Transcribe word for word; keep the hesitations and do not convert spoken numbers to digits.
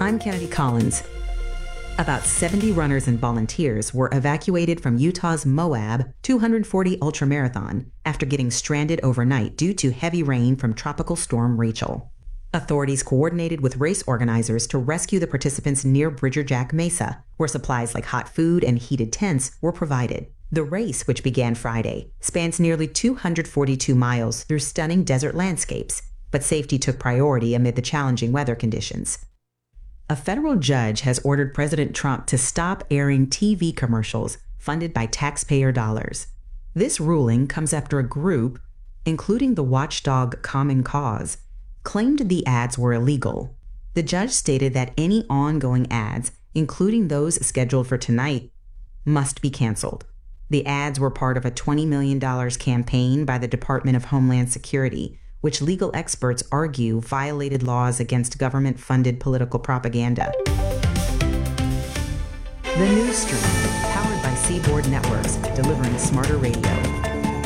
I'm Kennedy Collins. About seventy runners and volunteers were evacuated from Utah's Moab two hundred forty ultramarathon after getting stranded overnight due to heavy rain from Tropical Storm Rachel. Authorities coordinated with race organizers to rescue the participants near Bridger Jack Mesa, where supplies like hot food and heated tents were provided. The race, which began Friday, spans nearly two hundred forty-two miles through stunning desert landscapes, but safety took priority amid the challenging weather conditions. A federal judge has ordered President Trump to stop airing T V commercials funded by taxpayer dollars. This ruling comes after a group, including the watchdog Common Cause, claimed the ads were illegal. The judge stated that any ongoing ads, including those scheduled for tonight, must be canceled. The ads were part of a twenty million dollars campaign by the Department of Homeland Security, which legal experts argue violated laws against government-funded political propaganda. The News Stream, powered by Seaboard Networks, delivering smarter radio.